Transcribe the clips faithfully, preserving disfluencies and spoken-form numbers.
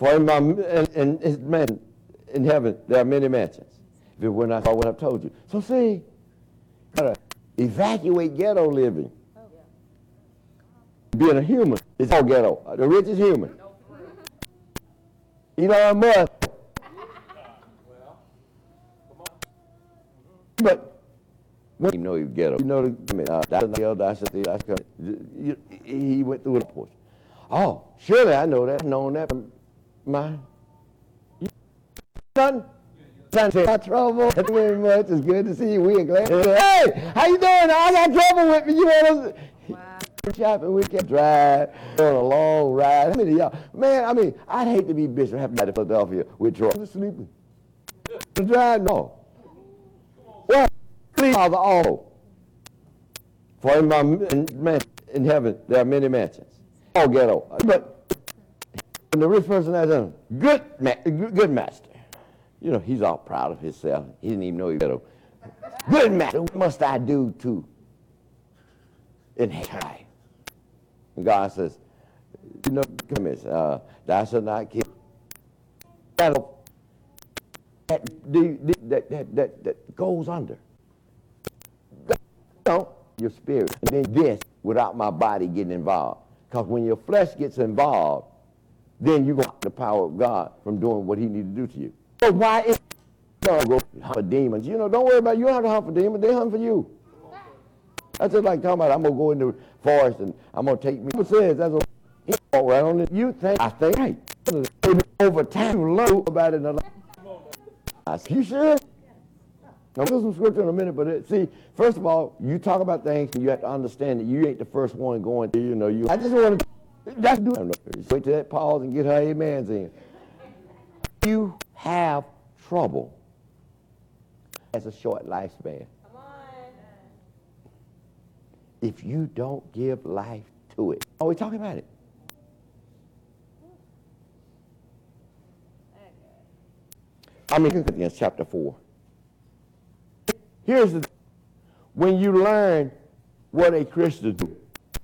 For in my in, in his man in heaven there are many mansions. If it were not for what I've told you. So see, gotta evacuate ghetto living. Being a human is all ghetto. The rich is human. You know how much? But when you know you ghetto, you know the I mean, uh, that's the that's the that's the, he went through the portion. Oh, surely I know that. I've known that from my son. Trying to say, trouble. Thank you very much. It's good to see you. We are glad. Hey, how you doing? I got trouble with me. You want us? Wow. Shopping, we can drive on a long ride. How many of y'all? Man, I mean, I'd hate to be Bishop having to Philadelphia with Troy. I'm sleeping. Drive, no. Well, please, Father, all. For in my in, in heaven there are many mansions. All ghetto. But when the rich person has a good, ma good master, you know, he's all proud of himself. He didn't even know he ghetto. Good master, what must I do to inherit life? And God says, you know, come here, uh, thou shalt not kill. That, that, that, that, that, that goes under. You know, your spirit. And then this, without my body getting involved. Because when your flesh gets involved, then you're going to the power of God from doing what he needs to do to you. So why is you don't go hunt for demons? You know, don't worry about it. You don't have to hunt for demons. They hunt for you. That's just like talking about I'm going to go in the forest and I'm going to take me. People says that's a he walk right on it. You think, I think, right. Over time, you learn about it. I said, you sure? I'll do some scripture in a minute, but it, see, first of all, you talk about things and you have to understand that you ain't the first one going to, you know, you. I just want to, that's do it. Wait till that pause and get her amens in. You have trouble. That's a short lifespan. If you don't give life to it. Are we talking about it? I'm in Corinthians chapter four. Here's the when you learn what a Christian do,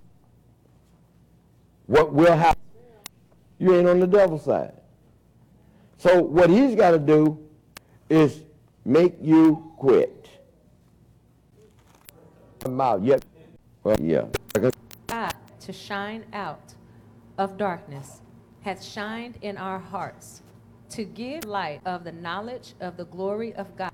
what will happen, you ain't on the devil's side. So what he's got to do is make you quit. Out yet. Well, yeah. God to shine out of darkness hath shined in our hearts to give light of the knowledge of the glory of God.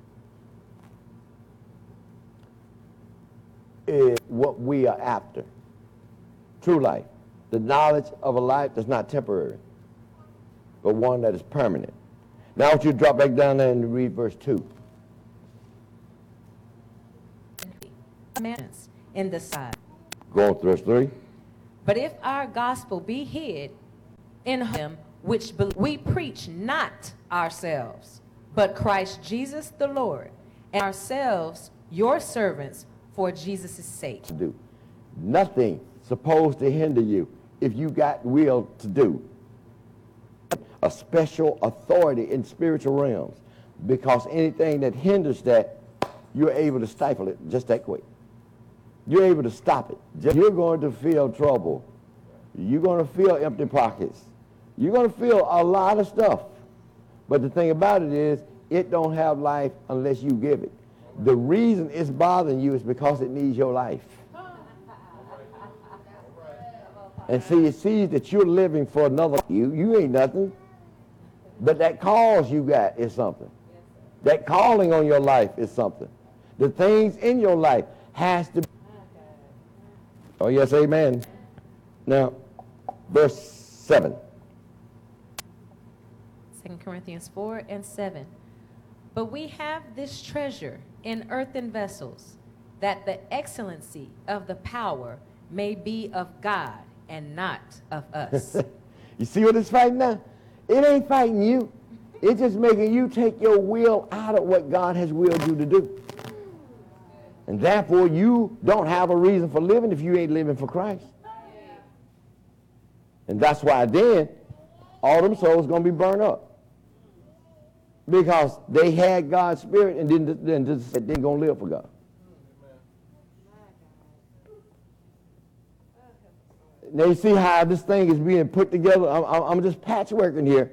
Is what we are after. True life. The knowledge of a life that's not temporary, but one that is permanent. Now I want you to drop back down there and read verse two. In the side. Go on to verse three. But if our gospel be hid in him which be we preach not ourselves, but Christ Jesus the Lord, and ourselves your servants for Jesus' sake. To do. Nothing supposed to hinder you if you got will to do. A special authority in spiritual realms, because anything that hinders that, you're able to stifle it just that quick. You're able to stop it. Just, you're going to feel trouble. You're going to feel empty pockets. You're going to feel a lot of stuff. But the thing about it is, it don't have life unless you give it. The reason it's bothering you is because it needs your life. And see, it sees that you're living for another. You, you ain't nothing. But that cause you got is something. That calling on your life is something. The things in your life has to be. Oh, yes, amen. Now, verse seven. Second Corinthians four and seven. But we have this treasure in earthen vessels, that the excellency of the power may be of God and not of us. You see what it's fighting now? It ain't fighting you. It's just making you take your will out of what God has willed you to do. And therefore, you don't have a reason for living if you ain't living for Christ. And that's why then, all them souls going to be burned up. Because they had God's spirit and didn't, then just said they're going to live for God. Now you see how this thing is being put together. I'm, I'm just patchworking here.